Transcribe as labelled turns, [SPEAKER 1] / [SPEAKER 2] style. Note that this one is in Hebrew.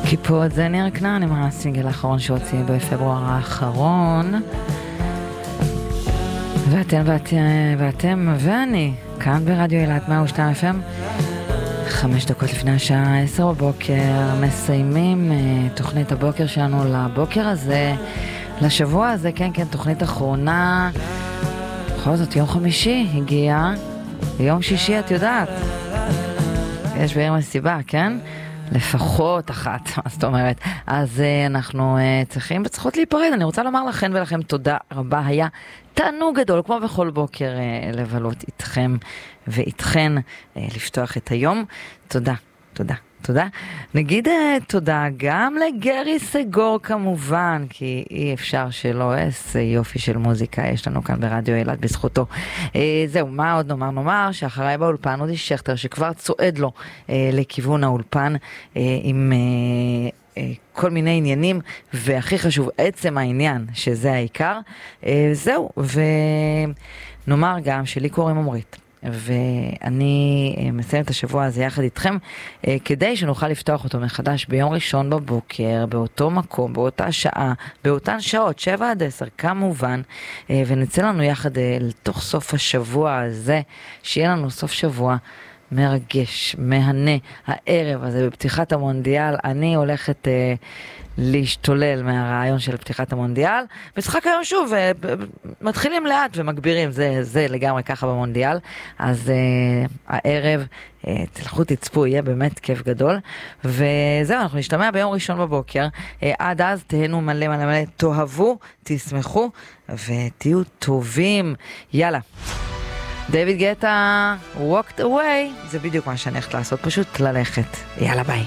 [SPEAKER 1] כיפות זה ניר כנען עם הסינגל האחרון שהוציא בפברואר האחרון. ואתם ואני כאן ברדיו אילת 102 FM 5 דקות לפני השעה 10 בבוקר מסיימים תוכנית הבוקר שלנו לבוקר הזה, לשבוע הזה. כן, תוכנית אחרונה. בכל זאת יום חמישי הגיע, יום שישי את יודעת יש בעיר מסיבה, כן? לפחות אחת, מה זאת אומרת? אז אנחנו צריכים וצריכות להיפרד. אני רוצה לומר לכם ולכם תודה רבה, היה תענוג גדול כמו בכל בוקר לבלות איתכם ואיתכן, לפתוח את היום. תודה, תודה, תודה. נגיד תודה גם לגרי סגור כמובן, כי אי אפשר שלא, איזה יופי של מוזיקה יש לנו כאן ברדיו אילת בזכותו. זהו, מה עוד נאמר שאחריי באולפן אודי שכטר שכבר צועד לו לכיוון האולפן עם כל מיני עניינים, והכי חשוב עצם העניין שזה העיקר. זהו, ונאמר גם שלי קוראים עמרית, ואני מסיים את השבוע הזה יחד איתכם כדי שנוכל לפתוח אותו מחדש ביום ראשון בבוקר באותו מקום, באותה שעה, באותן שעות 7 עד 10 כמובן, ונצא לנו יחד לתוך סוף השבוע הזה, שיהיה לנו סוף שבוע מרגש, מהנה. הערב הזה בפתיחת המונדיאל אני הולכת להשתולל מהרעיון של פתיחת המונדיאל. משחק היום שוב, מתחילים לאט ומגבירים, זה לגמרי ככה במונדיאל. אז הערב תלכו תצפו, יהיה באמת כיף גדול. וזהו, אנחנו נשתמע ביום ראשון בבוקר. עד אז תהנו מלא מלא מלא, תאהבו, תשמחו ותהיו טובים. יאללה, דיוויד גטה, walked away, זה בדיוק מה שאני הולכת לעשות, פשוט ללכת. יאללה ביי.